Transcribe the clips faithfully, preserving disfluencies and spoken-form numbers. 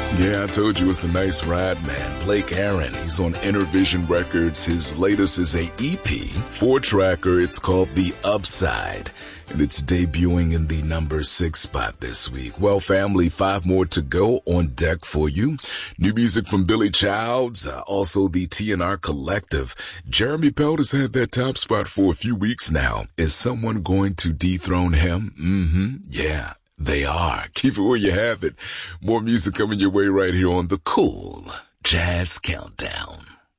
Yeah, I told you it's a nice ride, man. Blake Aaron, he's on Intervision Records. His latest is a E P, four-tracker. It's called The Upside, and it's debuting in the number six spot this week. Well, family, five more to go on deck for you. New music from Billy Childs, uh, also the T N R Collective. Jeremy Pelt has had that top spot for a few weeks now. Is someone going to dethrone him? Mm-hmm. Yeah. They are. Keep it where you have it. More music coming your way right here on the Cool Jazz Countdown.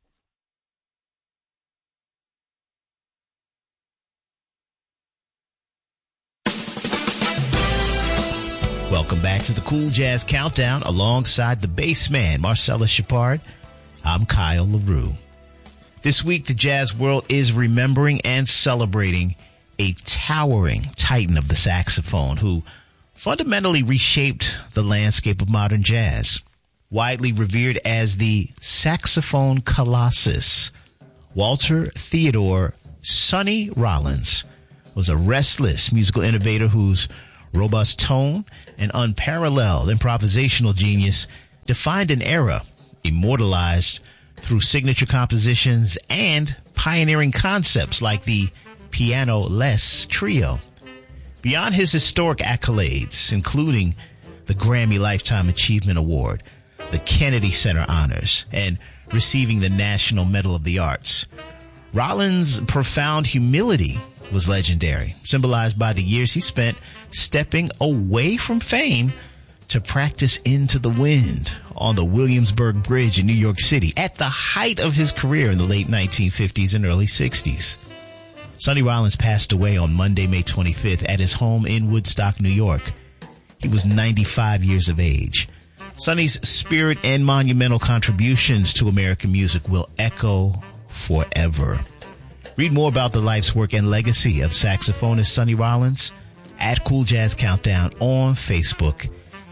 Welcome back to the Cool Jazz Countdown alongside the bass man, Marcellus Shepard. I'm Kyle LaRue. This week, the jazz world is remembering and celebrating a towering titan of the saxophone who fundamentally reshaped the landscape of modern jazz. Widely revered as the saxophone colossus, Walter Theodore Sonny Rollins was a restless musical innovator whose robust tone and unparalleled improvisational genius defined an era, immortalized through signature compositions and pioneering concepts like the piano-less trio. Beyond his historic accolades, including the Grammy Lifetime Achievement Award, the Kennedy Center Honors, and receiving the National Medal of the Arts, Rollins' profound humility was legendary, symbolized by the years he spent stepping away from fame to practice Into the Wind on the Williamsburg Bridge in New York City at the height of his career in the late nineteen fifties and early sixties. Sonny Rollins passed away on Monday, May twenty-fifth at his home in Woodstock, New York. He was ninety-five years of age. Sonny's spirit and monumental contributions to American music will echo forever. Read more about the life's work and legacy of saxophonist Sonny Rollins at Cool Jazz Countdown on Facebook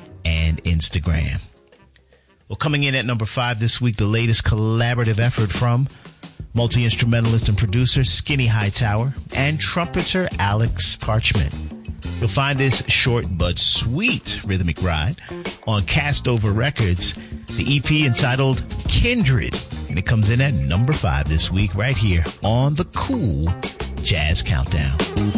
and Instagram. Well, coming in at number five this week, the latest collaborative effort from multi-instrumentalist and producer Skinny Hightower and trumpeter Alex Parchment. You'll find this short but sweet rhythmic ride on Castover Records, the E P entitled Kindred, and it comes in at number five this week right here on the Cool Jazz Countdown.